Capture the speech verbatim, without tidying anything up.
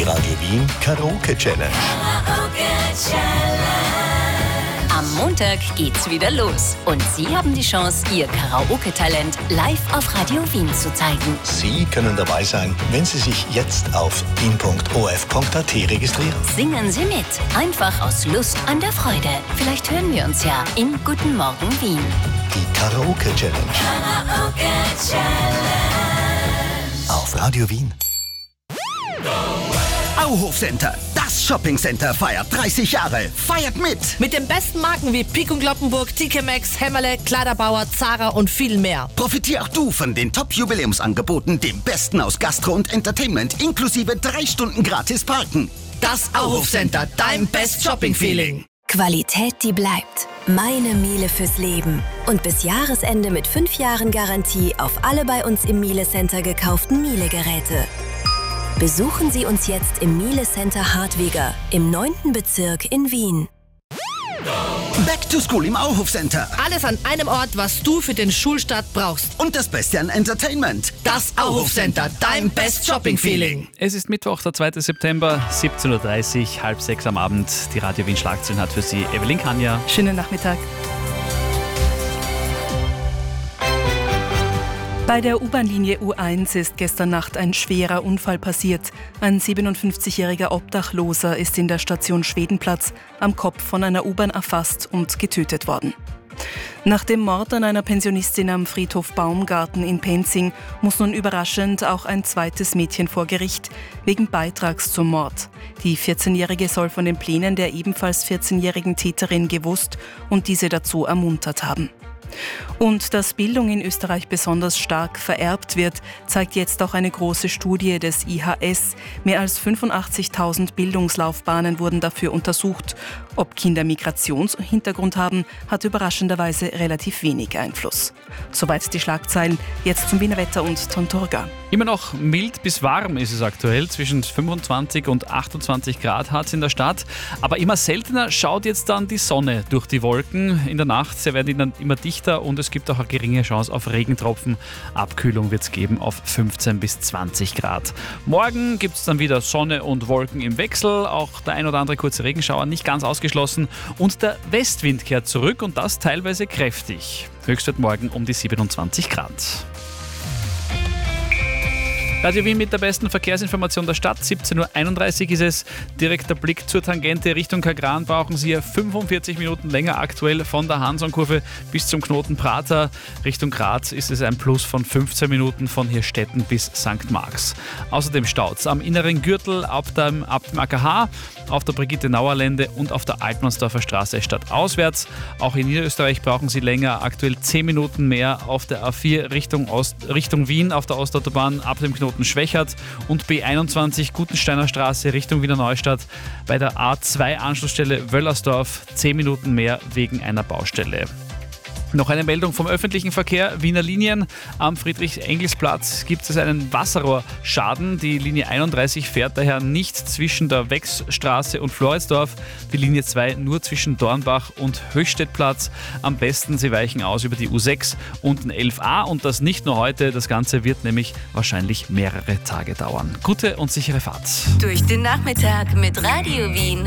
Die Radio Wien Karaoke Challenge. Am Montag geht's wieder los und Sie haben die Chance, Ihr Karaoke-Talent live auf Radio Wien zu zeigen. Sie können dabei sein, wenn Sie sich jetzt auf wien punkt o f punkt a t registrieren. Singen Sie mit, einfach aus Lust an der Freude. Vielleicht hören wir uns ja im Guten Morgen Wien. Die Karaoke Challenge. Karaoke Challenge. Auf Radio Wien. Auhof Center, das Shoppingcenter feiert dreißig Jahre. Feiert mit! Mit den besten Marken wie Pik und Kloppenburg, T K Maxx, Hämmerle, Kleiderbauer, Zara und viel mehr. Profitier auch du von den Top-Jubiläumsangeboten, dem Besten aus Gastro und Entertainment, inklusive drei Stunden gratis Parken. Das Auhof Center, dein Best Shopping-Feeling. Qualität, die bleibt. Meine Miele fürs Leben. Und bis Jahresende mit fünf Jahren Garantie auf alle bei uns im Miele Center gekauften Miele-Geräte. Besuchen Sie uns jetzt im Miele Center Hartwiger im neunten Bezirk in Wien. Back to School im Auhof Center. Alles an einem Ort, was du für den Schulstart brauchst. Und das Beste an Entertainment. Das Auhof Center, dein Best Shopping-Feeling. Es ist Mittwoch, der zweite September, siebzehn Uhr dreißig, halb sechs am Abend. Die Radio Wien Schlagzeilen hat für Sie Evelyn Kanja. Schönen Nachmittag. Bei der U-Bahn-Linie U eins ist gestern Nacht ein schwerer Unfall passiert. Ein siebenundfünfzigjähriger Obdachloser ist in der Station Schwedenplatz am Kopf von einer U-Bahn erfasst und getötet worden. Nach dem Mord an einer Pensionistin am Friedhof Baumgarten in Penzing muss nun überraschend auch ein zweites Mädchen vor Gericht wegen Beitrags zum Mord. Die vierzehnjährige soll von den Plänen der ebenfalls vierzehnjährigen Täterin gewusst und diese dazu ermuntert haben. Und dass Bildung in Österreich besonders stark vererbt wird, zeigt jetzt auch eine große Studie des I H S. Mehr als fünfundachtzigtausend Bildungslaufbahnen wurden dafür untersucht. Ob Kinder Migrationshintergrund haben, hat überraschenderweise relativ wenig Einfluss. Soweit die Schlagzeilen. Jetzt zum Wiener Wetter und Tontorga. Immer noch mild bis warm ist es aktuell. Zwischen fünfundzwanzig und achtundzwanzig Grad hat es in der Stadt. Aber immer seltener schaut jetzt dann die Sonne durch die Wolken. In der Nacht sie werden dann immer dichter und es gibt auch eine geringe Chance auf Regentropfen. Abkühlung wird es geben auf fünfzehn bis zwanzig Grad. Morgen gibt es dann wieder Sonne und Wolken im Wechsel. Auch der ein oder andere kurze Regenschauer nicht ganz ausgeschlossen. Und der Westwind kehrt zurück und das teilweise kräftig. Höchstwert morgen um die siebenundzwanzig Grad. Radio Wien mit der besten Verkehrsinformation der Stadt. siebzehn Uhr einunddreißig ist es. Direkter Blick zur Tangente Richtung Kagran brauchen Sie ja fünfundvierzig Minuten länger aktuell von der Hansonkurve bis zum Knoten Prater. Richtung Graz ist es ein Plus von fünfzehn Minuten von Hirstetten bis Sankt Marx. Außerdem staut's am inneren Gürtel ab dem, ab dem A K H, auf der Brigitte-Nauer-Lände und auf der Altmannsdorfer Straße stadtauswärts. Auch in Niederösterreich brauchen Sie länger, aktuell zehn Minuten mehr auf der A vier Richtung, Ost, Richtung Wien auf der Ostautobahn ab dem Knoten Schwächert und B einundzwanzig Gutensteiner Straße Richtung Wiener Neustadt bei der A zwei Anschlussstelle Wöllersdorf zehn Minuten mehr wegen einer Baustelle. Noch eine Meldung vom öffentlichen Verkehr. Wiener Linien. Am Friedrich-Engels-Platz gibt es einen Wasserrohrschaden. Die Linie einunddreißig fährt daher nicht zwischen der Wechsstraße und Floridsdorf. Die Linie zwei nur zwischen Dornbach und Höchstedtplatz. Am besten, Sie weichen aus über die U sechs und den elf a. Und das nicht nur heute. Das Ganze wird nämlich wahrscheinlich mehrere Tage dauern. Gute und sichere Fahrt. Durch den Nachmittag mit Radio Wien.